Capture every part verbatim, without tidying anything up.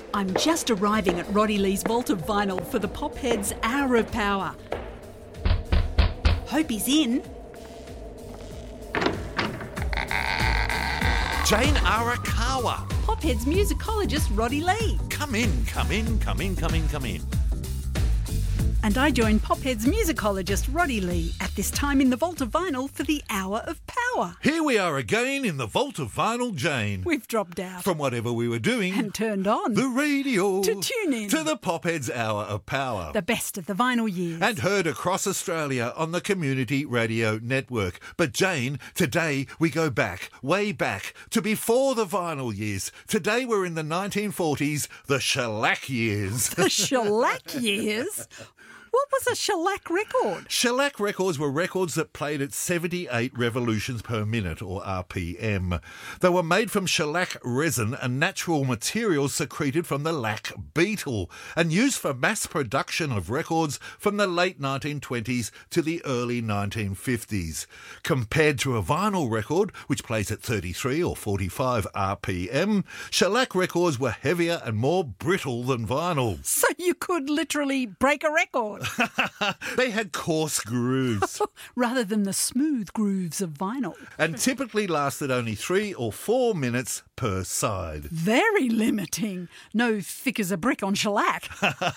I'm just arriving at Roddy Lee's Vault of Vinyl for the Popheads Hour of Power. Hope he's in. Jane Arakawa. Popheads musicologist Roddy Lee. Come in, come in, come in, come in, come in. And I join Popheads musicologist Roddy Lee at this time in the Vault of Vinyl for the Hour of Power. Here we are again in the Vault of Vinyl, Jane. We've dropped out. From whatever we were doing. And turned on. The radio. To tune in. To the Popheads Hour of Power. The best of the vinyl years. And heard across Australia on the Community Radio Network. But Jane, today we go back, way back, to before the vinyl years. Today we're in the nineteen forties, the shellac years. The shellac years? What was a shellac record? Shellac records were records that played at seventy-eight revolutions per minute, or R P M. They were made from shellac resin, a natural material secreted from the lac beetle, and used for mass production of records from the late nineteen twenties to the early nineteen fifties. Compared to a vinyl record, which plays at thirty-three or forty-five R P M, shellac records were heavier and more brittle than vinyl. So you could literally break a record. They had coarse grooves. Rather than the smooth grooves of vinyl. And typically lasted only three or four minutes per side. Very limiting. No thick as a brick on shellac.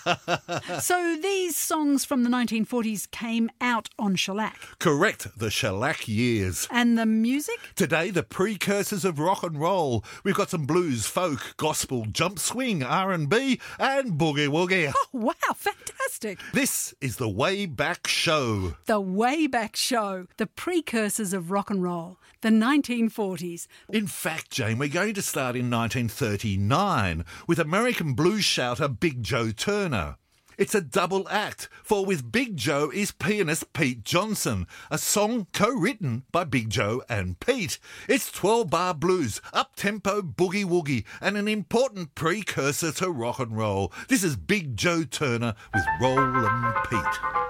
So these songs from the nineteen forties came out on shellac. Correct, the shellac years. And the music? Today, the precursors of rock and roll. We've got some blues, folk, gospel, jump swing, R and B, and boogie woogie. Oh, wow, fantastic. This is the Way Back Show. The Way Back Show. The precursors of rock and roll. The nineteen forties. In fact, Jane, we're going to start in nineteen thirty-nine with American blues shouter Big Joe Turner. It's a double act, for with Big Joe is pianist Pete Johnson, a song co-written by Big Joe and Pete. It's twelve-bar blues, up-tempo boogie woogie, and an important precursor to rock and roll. This is Big Joe Turner with Rollin' Pete.